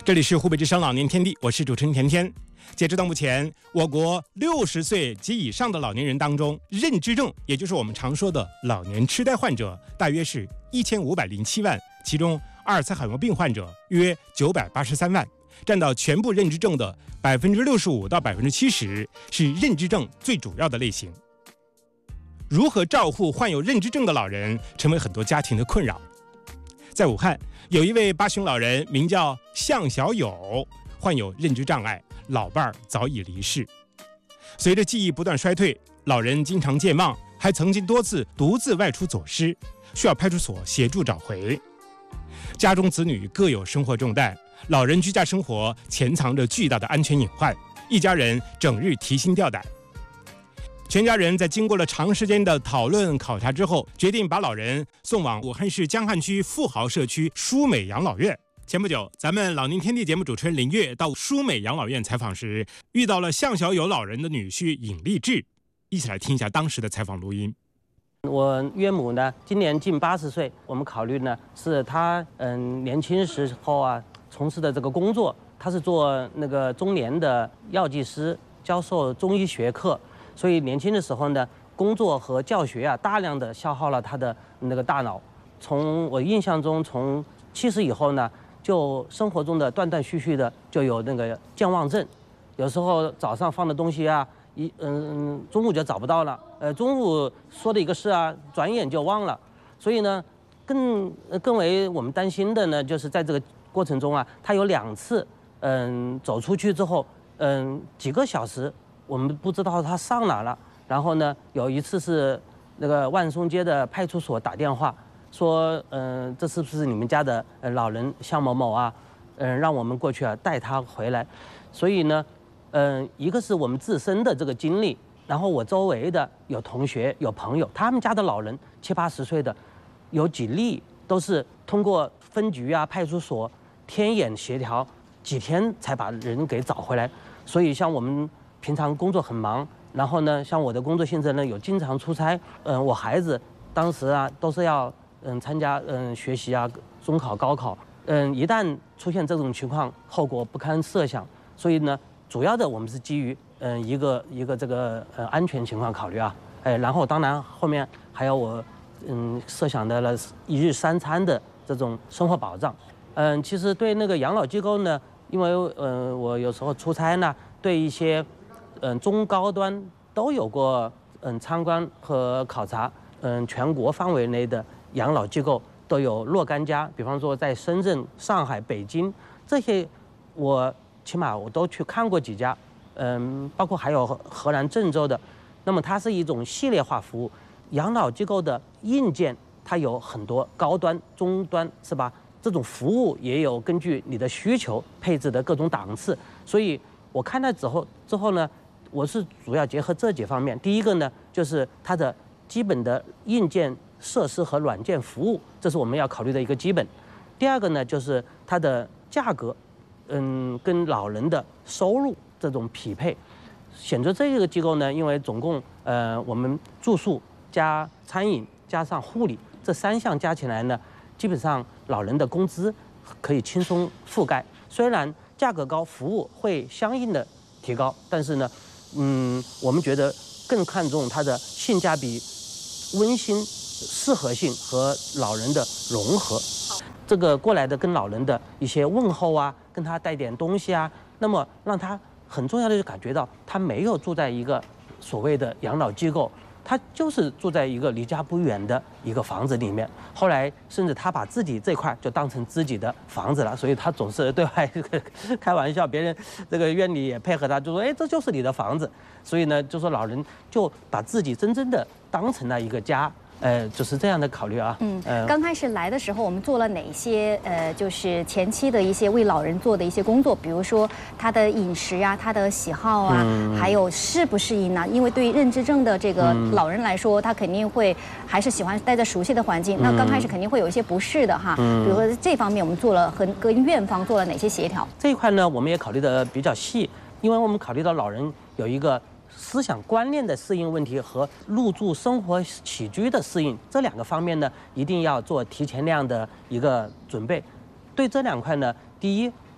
这里是湖北之声老年天地，我是主持人甜甜。截止到目前，我国60岁及以上的老年人当中，认知症，也就是我们常说的老年痴呆患者，大约是1507万，其中阿尔茨海默病患者约983万，占到全部认知症的65%到70%，是认知症最主要的类型。如何照护患有认知症的老人，成为很多家庭的困扰。在武汉，有一位80老人，名叫向小友，患有认知障碍，老伴儿早已离世。随着记忆不断衰退，老人经常健忘，还曾经多次独自外出走失，需要派出所协助找回。家中子女各有生活重担，老人居家生活潜藏着巨大的安全隐患，一家人整日提心吊胆。全家人在经过了长时间的讨论考察之后，决定把老人送往武汉市江汉区富豪社区舒美养老院。前不久，咱们老年天地节目主持人林月到舒美养老院采访时，遇到了向小友老人的女婿尹立志，一起来听一下当时的采访录音。 我岳母呢，今年近80岁，我们考虑呢是她年轻时候啊从事的这个工作，她是做那个中联的药剂师，教授中医学课。所以年轻的时候呢，工作和教学啊，大量的消耗了他的那个大脑。从我印象中，从70以后呢，就生活中的断断续续的就有那个健忘症，有时候早上放的东西啊，中午就找不到了，中午说的一个事啊，转眼就忘了。所以呢，更为我们担心的呢，就是在这个过程中啊，他有2次，走出去之后，几个小时。我们不知道他上哪了，然后呢，有一次是那个万松街的派出所打电话说，这是不是你们家的老人向某某啊？让我们过去啊带他回来。所以呢，一个是我们自身的这个经历，然后我周围的有同学有朋友，他们家的老人70、80岁的，有几例都是通过分局啊、派出所天眼协调，几天才把人给找回来。所以像我们平常工作很忙，然后呢，像我的工作性质呢，有经常出差。我孩子当时啊都是要参加学习啊，中考、高考。一旦出现这种情况，后果不堪设想。所以呢，主要的我们是基于一个这个安全情况考虑啊，然后当然后面还有我设想的了1日3餐的这种生活保障。其实对那个养老机构呢，因为我有时候出差呢，对一些中高端都有过参观和考察，全国范围内的养老机构都有若干家，比方说在深圳、上海、北京这些，起码我都去看过几家，包括还有河南郑州的。那么它是一种系列化服务，养老机构的硬件它有很多高端、中端，是吧？这种服务也有根据你的需求配置的各种档次，所以我看到之后呢，我是主要结合这几方面。第一个呢，就是它的基本的硬件设施和软件服务，这是我们要考虑的一个基本。第二个呢，就是它的价格，跟老人的收入这种匹配。选择这个机构呢，因为总共我们住宿加餐饮加上护理这3项加起来呢，基本上老人的工资可以轻松覆盖。虽然价格高，服务会相应的提高，但是呢，我们觉得更看重它的性价比、温馨、适合性和老人的融合。这个过来的跟老人的一些问候啊，跟他带点东西啊，那么让他很重要的就感觉到他没有住在一个所谓的养老机构，他就是住在一个离家不远的一个房子里面。后来甚至他把自己这块就当成自己的房子了，所以他总是对外开玩笑，别人这个院里也配合他，就说这就是你的房子。所以呢，就说老人就把自己真正的当成了一个家。就是这样的考虑啊。 刚开始来的时候，我们做了哪些就是前期的一些为老人做的一些工作，比如说他的饮食啊，他的喜好啊，还有适不适应呢？因为对于认知症的这个老人来说，他肯定会还是喜欢待在熟悉的环境。那刚开始肯定会有一些不适的哈。比如说这方面，我们做了跟院方做了哪些协调？ 这一块呢，我们也考虑的比较细，因为我们考虑到老人有一个思想观念的适应问题和入住生活起居的适应，这2个方面呢，一定要做提前量的一个准备。对这2块呢，第一，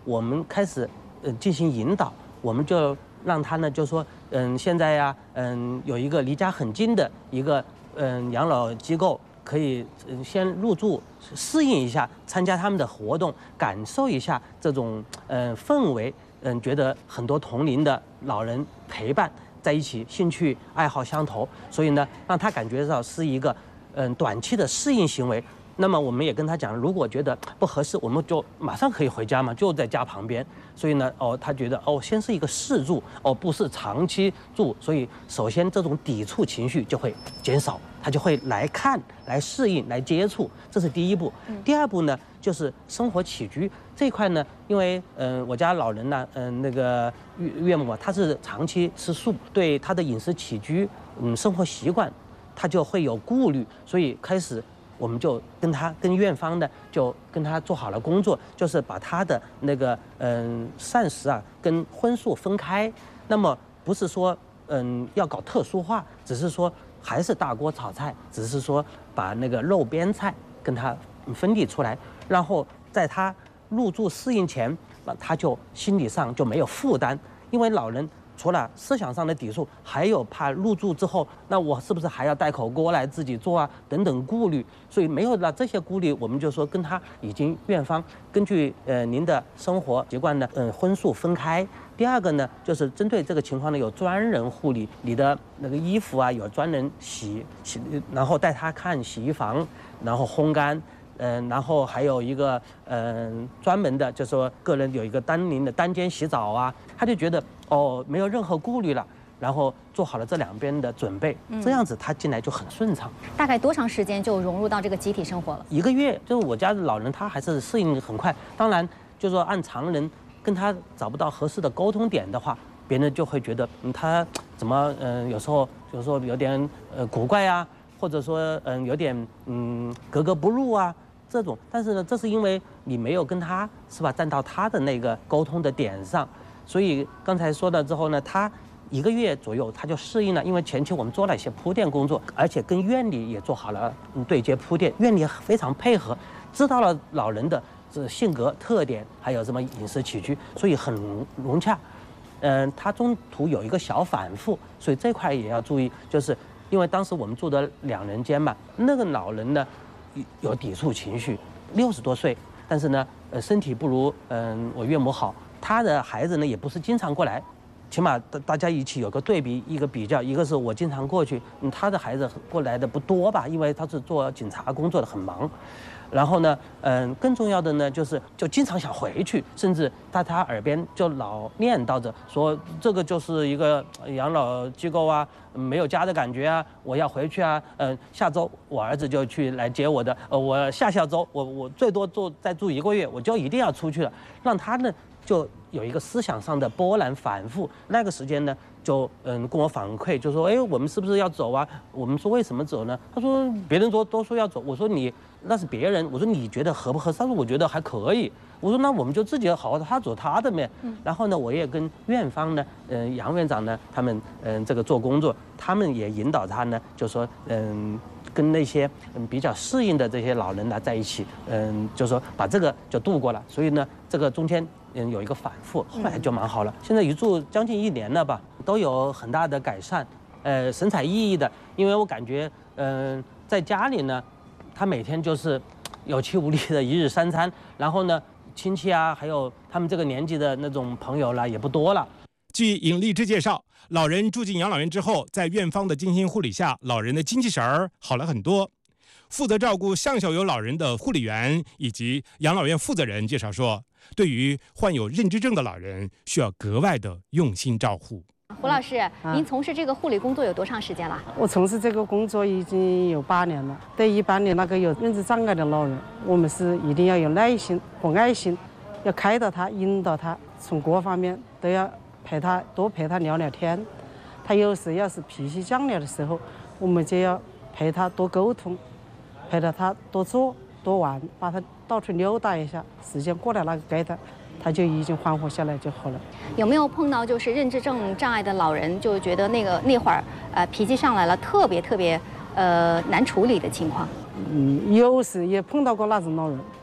我们开始进行引导，我们就让他呢就说现在呀有一个离家很近的一个养老机构，可以先入住适应一下，参加他们的活动，感受一下这种氛围，觉得很多同龄的老人陪伴在一起，兴趣爱好相投，所以呢让他感觉到是一个短期的适应行为。那么我们也跟他讲，如果觉得不合适，我们就马上可以回家嘛，就在家旁边。所以呢，他觉得先是一个试住，不是长期住，所以首先这种抵触情绪就会减少，他就会来看、来适应、来接触，这是第一步。第二步呢，就是生活起居这一块呢，因为我家老人呢，那个岳母他是长期吃素，对他的饮食起居、生活习惯，他就会有顾虑，所以开始。我们就跟院方呢，就跟他做好了工作，就是把他的那个膳食啊跟荤素分开。那么不是说要搞特殊化，只是说还是大锅炒菜，只是说把那个肉边菜跟他分离出来，然后在他入住适应前，他就心理上就没有负担，因为老人。除了思想上的抵触，还有怕入住之后，那我是不是还要带口锅来自己做啊？等等顾虑，所以没有了这些顾虑，我们就说跟他已经院方根据您的生活习惯呢，荤素分开。第二个呢，就是针对这个情况呢，有专人护理，你的那个衣服啊，有专人洗，然后带他看洗衣房，然后烘干。然后还有一个专门的，就是说个人有一个单间洗澡啊，他就觉得没有任何顾虑了，然后做好了这两边的准备，这样子他进来就很顺畅。 大概多长时间就融入到这个集体生活了 ？1个月，就是我家的老人他还是适应很快。当然，就是说按常人跟他找不到合适的沟通点的话，别人就会觉得他怎么有时候有点古怪啊，或者说有点格格不入啊。这种，但是呢，这是因为你没有跟他是吧站到他的那个沟通的点上，所以刚才说了之后呢，他1个月左右他就适应了，因为前期我们做了一些铺垫工作，而且跟院里也做好了对接铺垫，院里非常配合，知道了老人的性格特点，还有什么饮食起居，所以很融洽。他中途有一个小反复，所以这块也要注意，就是因为当时我们住的2人间嘛，那个老人呢。有抵触情绪，60多岁，但是呢，身体不如我岳母好。他的孩子呢，也不是经常过来，起码大家一起有个对比，一个比较。一个是我经常过去，他的孩子过来的不多吧，因为他是做警察工作的，很忙。然后呢，更重要的呢，就经常想回去，甚至在他耳边就老念叨着说，这个就是一个养老机构啊，没有家的感觉啊，我要回去啊。下周我儿子就去来接我的，我下周我最多再住1个月，我就一定要出去了，让他呢就有一个思想上的波澜反复。那个时间呢，就跟我反馈，就说我们是不是要走啊？我们说为什么走呢？他说别人都说要走，我说那是别人，我说你觉得合不合适？他说我觉得还可以。我说那我们就自己好好他走他的呗。然后呢，我也跟院方呢，杨院长呢，他们这个做工作，他们也引导他呢，就说跟那些比较适应的这些老人呢在一起，就说把这个就度过了。所以呢，这个中间有一个反复，后来就蛮好了。现在一住将近1年了吧，都有很大的改善，神采奕奕的。因为我感觉在家里呢。他每天就是有气无力的1日3餐，然后呢，亲戚啊，还有他们这个年纪的那种朋友啦，也不多了。 据尹丽芝介绍，老人住进养老院之后，在院方的精心护理下，老人的精气神儿好了很多。负责照顾向小有老人的护理员以及养老院负责人介绍说，对于患有认知症的老人，需要格外的用心照护。 胡老师，您从事这个护理工作有多长时间了？ 我从事这个工作已经有8年了。对一般的那个有认知障碍的老人，我们是一定要有耐心和爱心，要开导他、引导他，从各方面都要多陪他聊聊天。他有时要是脾气犟了的时候，我们就要陪他多沟通，陪着他多做多玩，把他到处溜达一下。时间过了那个阶段，他就已经缓和下来就好了。 有没有碰到就是认知症障碍的老人，就觉得那会儿脾气上来了，特别难处理的情况？ 有时也碰到过那种老人，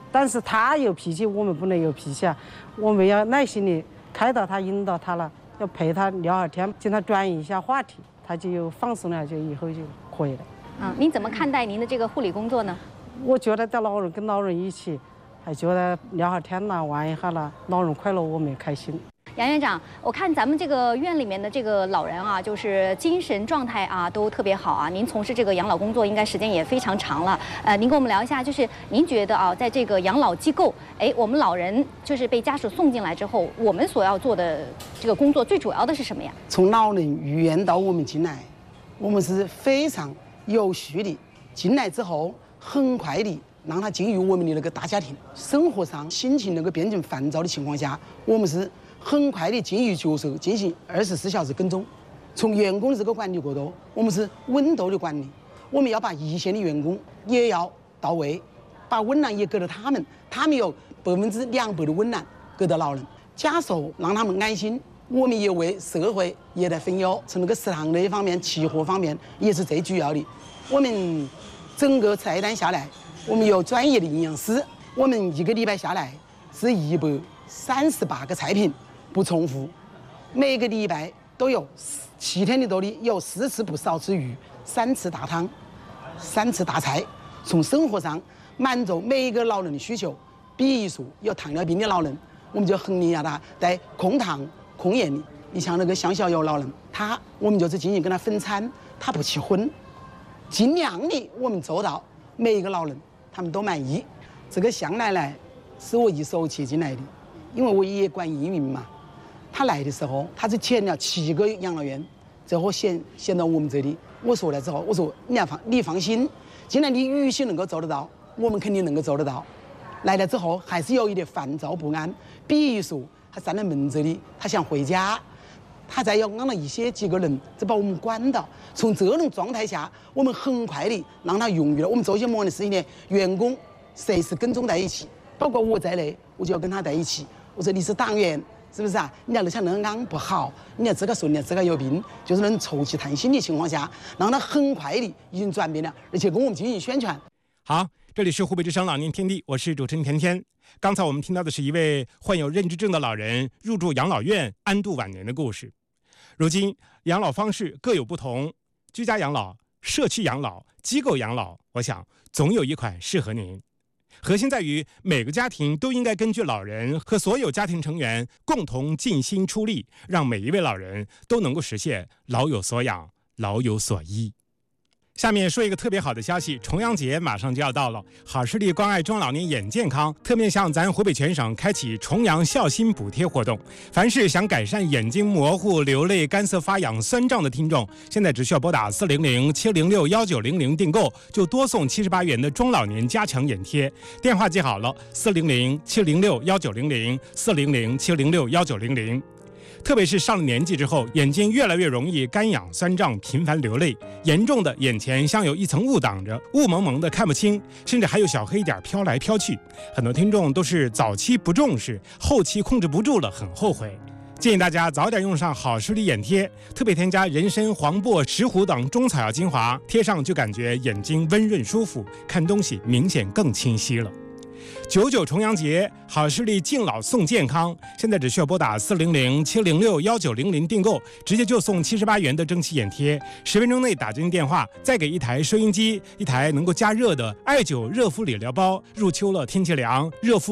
但是他有脾气，我们不能有脾气啊，我们要耐心的开导他、引导他了，要陪他聊会儿天，经常转移一下话题，他就有放松了，就以后就可以了。 您怎么看待您的这个护理工作呢？ 我觉得带老人跟老人一起，还觉得聊会儿天啦，玩一下啦，老人快乐，我们也开心。 杨院长，我看咱们这个院里面的这个老人啊，就是精神状态啊都特别好啊。您从事这个养老工作应该时间也非常长了，您跟我们聊一下，就是您觉得啊，在这个养老机构，我们老人就是被家属送进来之后，我们所要做的这个工作最主要的是什么呀？ 从老人预约到我们进来，我们是非常有序的，进来之后很快的让他进入我们的那个大家庭，生活上心情那个变成烦躁的情况下，我们是很快的进入角色进行24小时跟踪。从员工的这个管理角度，我们是稳度的管理，我们要把一线的员工也要到位，把温暖也给了他们，他们有200%的温暖给到老人，家属让他们安心。我们也为社会也在分忧，从那个食堂那一方面、起货方面也是最主要的。我们整个菜单下来，我们有专业的营养师，我们1个礼拜下来是138个菜品不重复，每个礼拜都有7天的多的有4次不少吃鱼，3次大汤，3次大菜，从生活上满足每一个老人的需求。比如说有糖尿病的老人，我们就衡量他在控糖控盐的。你像那个向小友老人，我们就是进行跟他分餐，他不吃荤，尽量的我们做到每一个老人他们都满意。这个向奶奶是我一手接进来的，因为我也管营运嘛。他来的时候，他是签了7个养老院，最后选到我们这里。我说了之后，我说你放心，既然你预期能够做得到，我们肯定能够做得到。来了之后还是有一点烦躁不安，比如说他站在门这里，他想回家，他再要让了几个人再把我们管到。从这种状态下，我们很快的让他融入了。我们做些么样的事情呢？员工随时跟踪在一起，包括我在内，我就要跟他在一起。我说你是党员，是不是啊？你要像那样不好，你要自个说你要自个有病，就是能臭气谈心的情况下，让他很快的已经转变了，而且跟我们进行宣传。 好，这里是湖北之声老年天地，我是主持人甜甜。刚才我们听到的是一位患有认知症的老人入住养老院安度晚年的故事。如今养老方式各有不同，居家养老、社区养老、机构养老，我想总有一款适合您。核心在于每个家庭都应该根据老人和所有家庭成员共同尽心出力，让每一位老人都能够实现老有所养、老有所依。下面说一个特别好的消息，重阳节马上就要到了，好视力关爱中老年眼健康特面向咱湖北全省开启重阳孝心补贴活动。凡是想改善眼睛模糊、流泪、干涩发痒、酸胀的听众，现在只需要拨打400-706-1900订购，就多送78元的中老年加强眼贴。电话记好了，400-706-1900 400-706-1900。特别是上了年纪之后，眼睛越来越容易干痒酸胀，频繁流泪，严重的眼前像有一层雾挡着，雾蒙蒙的看不清，甚至还有小黑点飘来飘去。很多听众都是早期不重视，后期控制不住了，很后悔。建议大家早点用上好视力眼贴，特别添加人参、黄柏、石斛等中草药精华，贴上就感觉眼睛温润舒服，看东西明显更清晰了。99重阳节，好视力敬老送健康，现在只需要拨打400-706-1900订购，直接就送78元的蒸汽眼贴，10分钟内打进电话，再给一台收音机，一台能够加热的艾灸热敷理疗包。入秋了，天气凉，热敷